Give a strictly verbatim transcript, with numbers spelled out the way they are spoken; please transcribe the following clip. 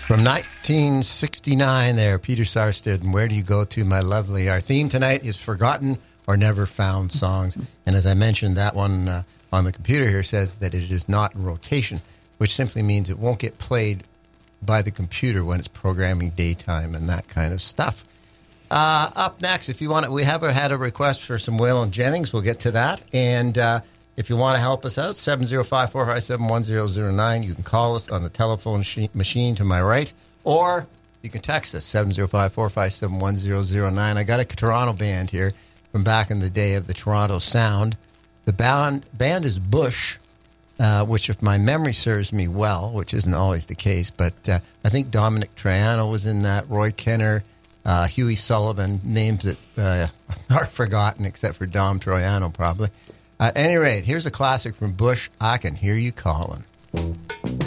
From nineteen sixty-nine there, Peter Sarsted, and Where Do You Go To, My Lovely. Our theme tonight is Forgotten or Never Found Songs. And as I mentioned, that one uh, on the computer here says that it is not in rotation, which simply means it won't get played by the computer when it's programming daytime and that kind of stuff. Uh, up next, if you want to, we have had a request for some Waylon Jennings. We'll get to that. And uh, if you want to help us out, seven oh five, four five seven, one oh oh nine. You can call us on the telephone machine to my right, or you can text us, seven oh five, four five seven, one oh oh nine. I got a Toronto band here from back in the day of the Toronto Sound. The band, band is Bush, uh, which if my memory serves me well, which isn't always the case, but uh, I think Dominic Troiano was in that, Roy Kenner, uh, Huey Sullivan, names that uh, are forgotten except for Dom Troiano probably. At any rate, here's a classic from Bush, I Can Hear You Calling.